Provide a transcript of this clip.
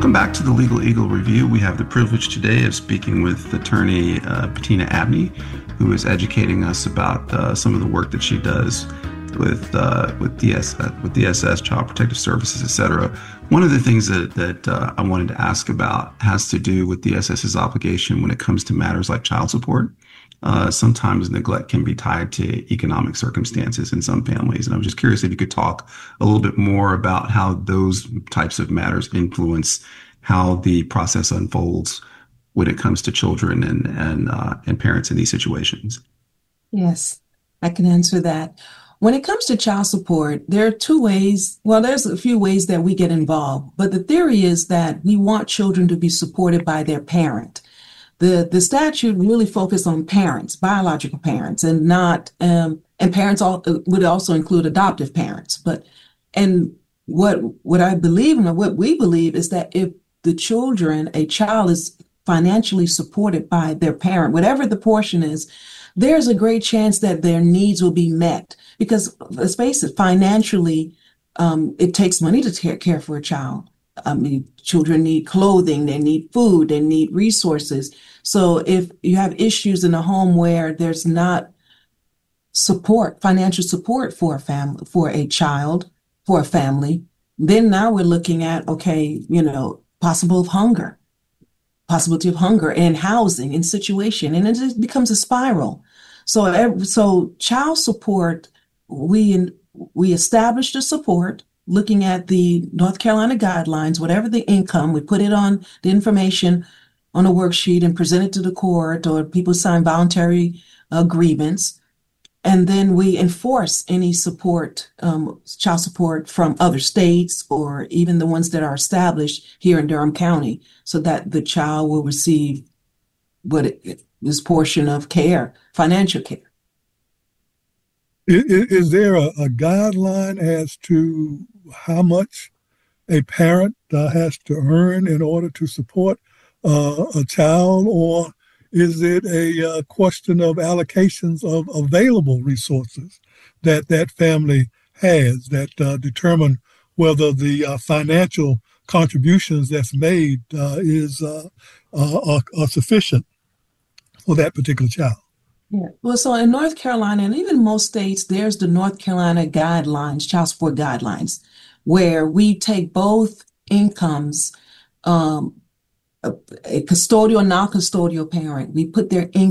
Welcome back to the Legal Eagle Review. We have the privilege today of speaking with attorney Bettina Abney, who is educating us about some of the work that she does with DSS, Child Protective Services, etc. One of the things that I wanted to ask about has to do with DSS's obligation when it comes to matters like child support. Sometimes neglect can be tied to economic circumstances in some families. And I was just curious if you could talk a little bit more about how those types of matters influence how the process unfolds when it comes to children and parents in these situations. Yes, I can answer that. When it comes to child support, there are two ways. Well, there's a few ways that we get involved, but the theory is that we want children to be supported by their parent. The statute really focused on parents, biological parents, and not and parents would also include adoptive parents. And what I believe and what we believe is that if a child is financially supported by their parent, whatever the portion is, there's a great chance that their needs will be met. Because let's face it, financially, it takes money to take care for a child. I mean, children need clothing, they need food, they need resources. So if you have issues in a home where there's not financial support for a family, for a child, for a family, then now we're looking at, possibility of hunger and housing and situation, and it just becomes a spiral. So child support, we established the support looking at the North Carolina guidelines, whatever the income, we put it on the information on a worksheet and present it to the court, or people sign voluntary agreements. And then we enforce any support, child support from other states or even the ones that are established here in Durham County, so that the child will receive this portion of care, financial care. Is there a guideline as to how much a parent has to earn in order to support a child, or is it a question of allocations of available resources that family has that determine whether the financial contributions that's made are sufficient for that particular child? Yeah. Well, so in North Carolina and even most states, there's the North Carolina guidelines, child support guidelines, where we take both incomes, a custodial and non-custodial parent, we put their income